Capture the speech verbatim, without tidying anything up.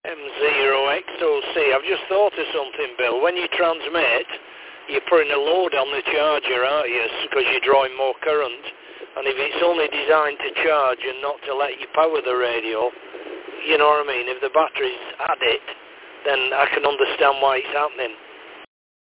M zero X O C. I've just thought of something, Bill. When you transmit, you're putting a load on the charger, aren't you? Because you're drawing more current. And if it's only designed to charge and not to let you power the radio, you know what I mean? If the battery's at it, then I can understand why it's happening.